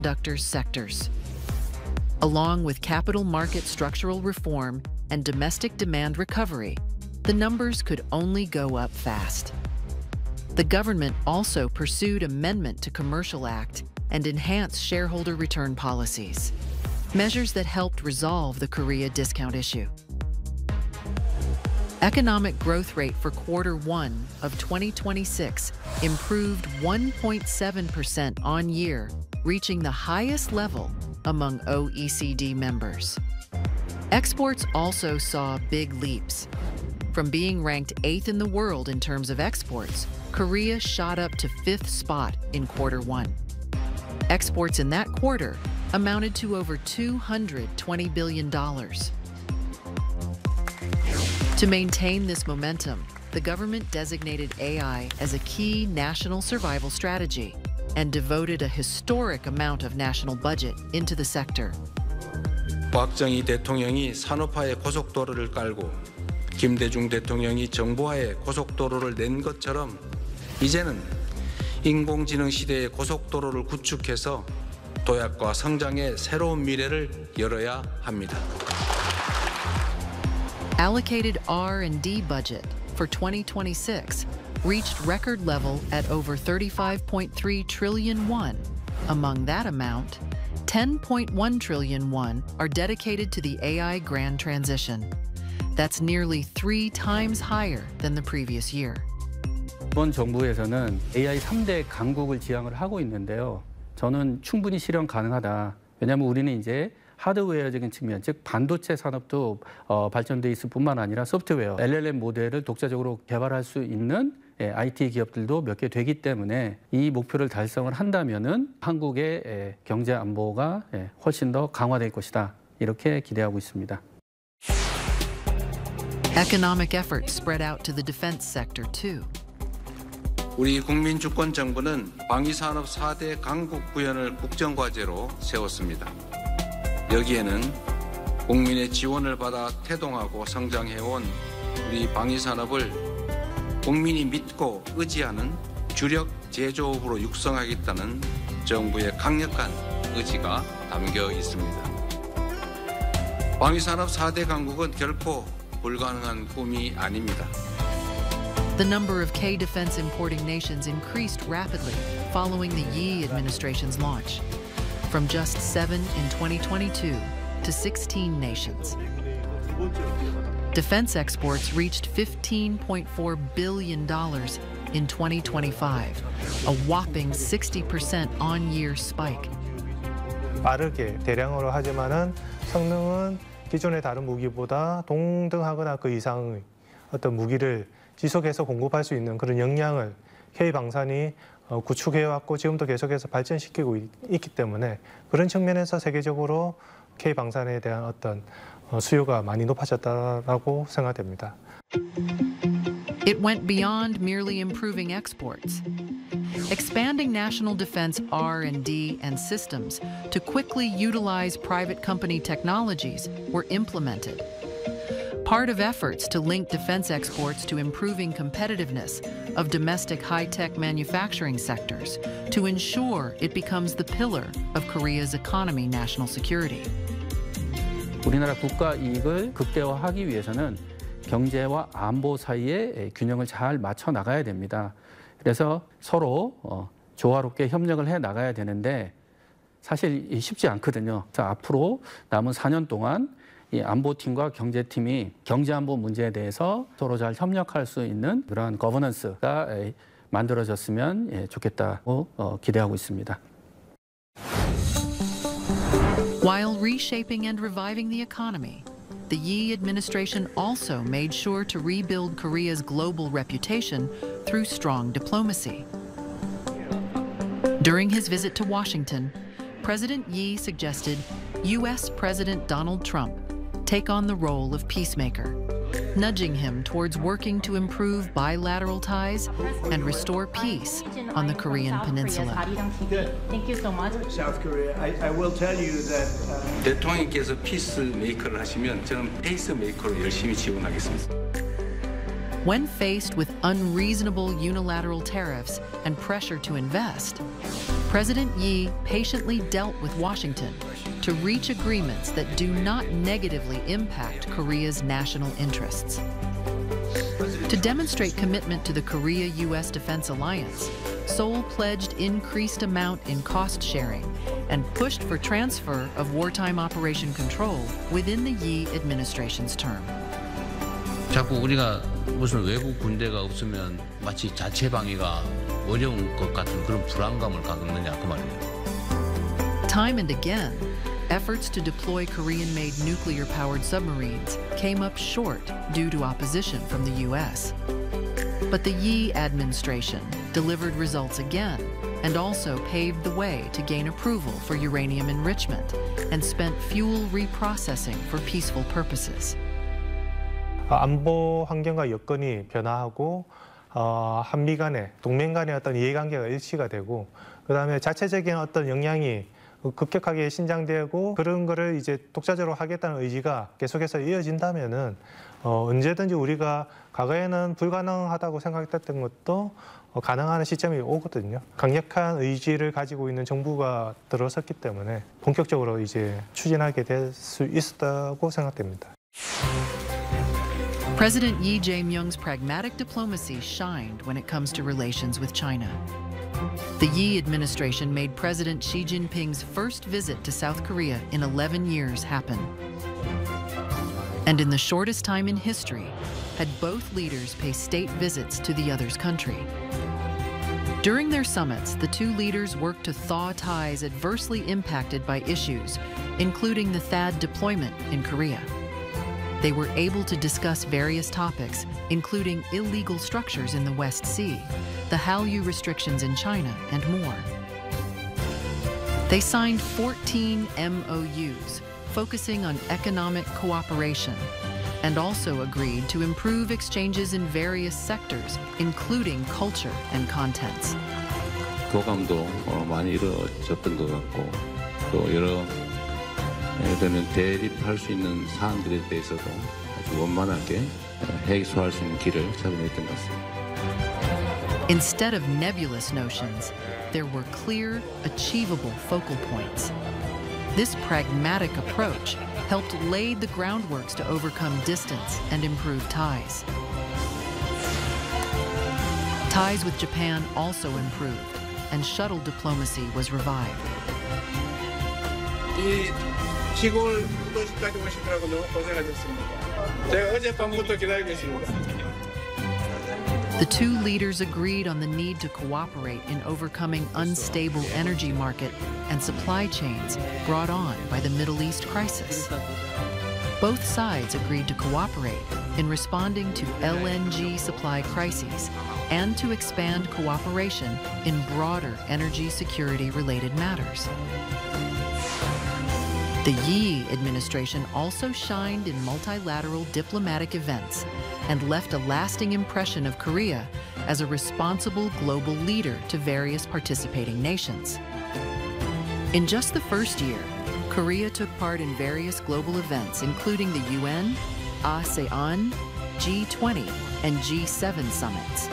semiconductor sectors. Along with capital market structural reform and domestic demand recovery, the numbers could only go up fast. The government also pursued amendment to Commercial Act and enhanced shareholder return policies, measures that helped resolve the Korea discount issue. Economic growth rate for Q1 of 2026 improved 1.7% on year, reaching the highest level among OECD members. Exports also saw big leaps. From being ranked 8th in the world in terms of exports, Korea shot up to 5th spot in Q1. Exports in that quarter amounted to over $220 billion. To maintain this momentum, the government designated AI as a key national survival strategy and devoted a historic amount of national budget into the sector. 박정희 대통령이 산업화의 고속도로를 깔고 김대중 대통령이 정보화의 고속도로를 낸 것처럼 이제는 인공지능 시대의 고속도로를 구축해서 도약과 성장의 새로운 미래를 열어야 합니다. Allocated R&D budget for 2026 reached record level at over 35.3 trillion won. Among that amount, 10.1 trillion won are dedicated to the AI grand transition. That's nearly 3 times higher than the previous year. 이번 정부에서는 AI 3대 강국을 지향을 하고 있는데요. 저는 충분히 실현 가능하다. 왜냐하면 우리는 이제 하드웨어적인 측면, 즉 반도체 산업도 발전돼 있을 뿐만 아니라 소프트웨어, LLM 모델을 독자적으로 개발할 수 있는 IT 기업들도 몇 개 되기 때문에 이 목표를 달성을 한다면은 한국의 경제 안보가 훨씬 더 강화될 것이다. 이렇게 기대하고 있습니다. Economic efforts spread out to the defense sector too. 우리 국민주권정부는 방위산업 4대 강국 구현을 국정과제로 세웠습니다. 여기에는 국민의 지원을 받아 태동하고 성장해온 우리 방위산업을 국민이 믿고 의지하는 주력 제조업으로 육성하겠다는 정부의 강력한 의지가 담겨 있습니다. 방위산업 4대 강국은 결코 불가능한 꿈이 아닙니다. The number of K-defense importing nations increased rapidly following the Yi administration's launch, from just 7 in 2022 to 16 nations. Defense exports reached $15.4 billion in 2025, a whopping 60% on-year spike. 빠르게 대량으로 하지만은 성능은 기존의 다른 무기보다 동등하거나 그 이상의 어떤 무기를 지속해서 공급할 수 있는 그런 역량을 K방산이 구축해왔고 지금도 계속해서 발전시키고 있기 때문에 그런 측면에서 세계적으로 K방산에 대한 어떤 수요가 많이 높아졌다라고 생각됩니다. It went beyond merely improving exports. Expanding national defense R&D and systems to quickly utilize private company technologies were implemented. Part of efforts to link defense exports to improving competitiveness of domestic high-tech manufacturing sectors to ensure it becomes the pillar of Korea's economy national security. 우리나라 국가 이익을 극대화하기 위해서는 경제와 안보 사이의 균형을 잘 맞춰 나가야 됩니다. 그래서 서로 조화롭게 협력을 해 나가야 되는데 사실 쉽지 않거든요. 그래서 앞으로 남은 4년 동안 이 안보팀과 경제팀이 경제안보 문제에 대해서 서로 잘 협력할 수 있는 그런 거버넌스가 만들어졌으면 좋겠다고 기대하고 있습니다. While reshaping and reviving the economy, the Yi administration also made sure to rebuild Korea's global reputation through strong diplomacy. During his visit to Washington, President Yi suggested U.S. President Donald Trump take on the role of peacemaker, nudging him towards working to improve bilateral ties and restore peace on the Korean peninsula. Thank you so much. South Korea, I will tell you that 대통령께서 피스메이커를 하시면 저는 페이스메이커로 열심히 지원하겠습니다. When faced with unreasonable unilateral tariffs and pressure to invest, President Yi patiently dealt with Washington to reach agreements that do not negatively impact Korea's national interests. To demonstrate commitment to the Korea-U.S. Defense Alliance, Seoul pledged increased amount in cost sharing and pushed for transfer of wartime operation control within the Yi administration's term. 자꾸 우리가 무슨 외국 군대가 없으면 마치 자체 방위가 어려운 것 같은 그런 불안감을 갖느냐 그 말이에요. Time and again, efforts to deploy Korean-made nuclear-powered submarines came up short due to opposition from the U.S. But the Yi administration delivered results again and also paved the way to gain approval for uranium enrichment and spent fuel reprocessing for peaceful purposes. 안보 환경과 여건이 변화하고 한미 간의 동맹 간의 어떤 이해관계가 일치가 되고 그다음에 자체적인 어떤 역량이 급격하게 신장되고 그런 거를 이제 독자적으로 하겠다는 의지가 계속해서 이어진다면은 언제든지 우리가 과거에는 불가능하다고 생각했던 것도 가능한 시점이 오거든요. 강력한 의지를 가지고 있는 정부가 들어섰기 때문에 본격적으로 이제 추진하게 될 수 있었다고 생각됩니다. President Yi Jae-myung's pragmatic diplomacy shined when it comes to relations with China. The Yi administration made President Xi Jinping's first visit to South Korea in 11 years happen. And in the shortest time in history, had both leaders pay state visits to the other's country. During their summits, the two leaders worked to thaw ties adversely impacted by issues, including the THAAD deployment in Korea. They were able to discuss various topics, including illegal structures in the West Sea, the Hallyu restrictions in China, and more. They signed 14 MOUs, focusing on economic cooperation, and also agreed to improve exchanges in various sectors, including culture and contents. 교감도 많이 이루어졌던 것 같고 또 여러 예를 들면 대립할 수 있는 사안들에 대해서도 아주 원만하게 해소할 수 있는 길을 찾아냈던 것 같습니다. Instead of nebulous notions, there were clear, achievable focal points. This pragmatic approach helped lay the groundworks to overcome distance and improve ties. Ties with Japan also improved, and shuttle diplomacy was revived. 시골 도시까지 오시느라고 너무 고생하셨습니다. 제가 어젯밤부터 기다리고 있습니다. The two leaders agreed on the need to cooperate in overcoming unstable energy market and supply chains brought on by the Middle East crisis. Both sides agreed to cooperate in responding to LNG supply crises and to expand cooperation in broader energy security-related matters. The Yi administration also shined in multilateral diplomatic events and left a lasting impression of Korea as a responsible global leader to various participating nations. In just the first year, Korea took part in various global events, including the UN, ASEAN, G20, and G7 summits.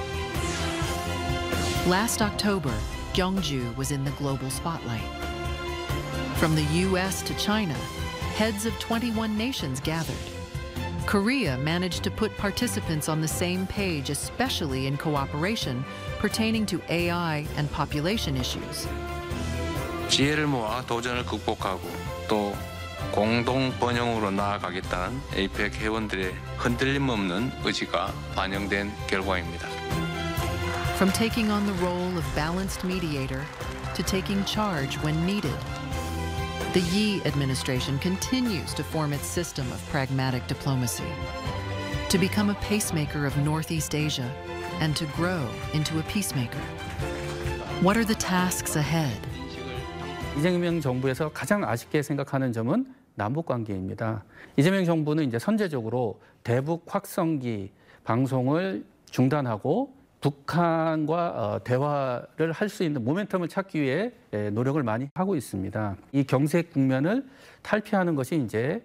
Last October, Gyeongju was in the global spotlight. From the U.S. to China, heads of 21 nations gathered. Korea managed to put participants on the same page, especially in cooperation pertaining to AI and population issues. 지혜를 모아 도전을 극복하고 또 공동 번영으로 나아가겠다는 APEC 회원들의 흔들림 없는 의지가 반영된 결과입니다. From taking on the role of balanced mediator to taking charge when needed, the Yi administration continues to form its system of pragmatic diplomacy, to become a pacemaker of Northeast Asia and to grow into a peacemaker. What are the tasks ahead? 이재명 정부에서 가장 아쉽게 생각하는 점은 남북 관계입니다. 이재명 정부는 이제 선제적으로 대북 확성기 방송을 중단하고 북한과 대화를 할 수 있는 모멘텀을 찾기 위해 노력을 많이 하고 있습니다. 이 경색 국면을 탈피하는 것이 이제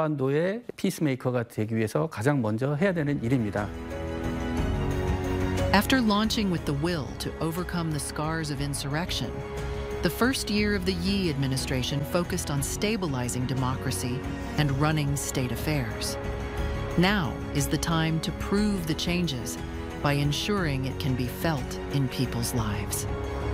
한반도의 피스메이커가 되기 위해서 가장 먼저 해야 되는 일입니다. After launching with the will to overcome the scars of insurrection, the first year of the Yi administration focused on stabilizing democracy and running state affairs. Now is the time to prove the changes by ensuring it can be felt in people's lives.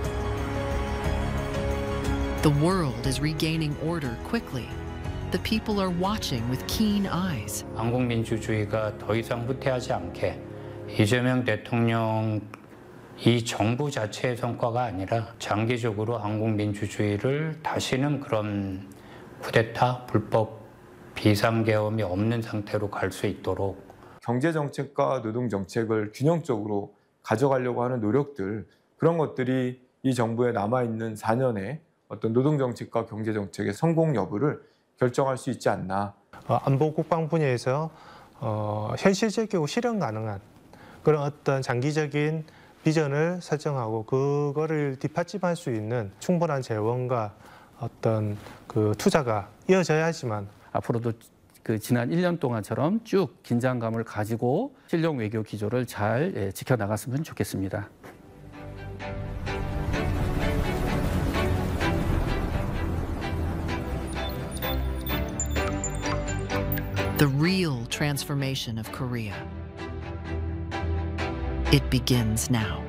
The world is regaining order quickly. The people are watching with keen eyes. 한국민주주의가 더 이상 후퇴하지 않게 이재명 대통령 이 정부 자체의 성과가 아니라 장기적으로 한국 민주주의를 다시는 그런 쿠데타, 불법, 비상계엄이 없는 상태로 갈 수 있도록 경제정책과 노동정책을 균형적으로 가져가려고 하는 노력들, 그런 것들이 이 정부에 남아있는 4년의 어떤 노동정책과 경제정책의 성공 여부를 결정할 수 있지 않나. 안보 국방 분야에서 현실적이고 실현 가능한 그런 어떤 장기적인 비전을 설정하고 그거를 뒷받침할 수 있는 충분한 재원과 어떤 그 투자가 이어져야지만 앞으로도 그 지난 1년 동안처럼 쭉 긴장감을 가지고 실용 외교 기조를 잘 지켜나갔으면 좋겠습니다. The real transformation of Korea. It begins now.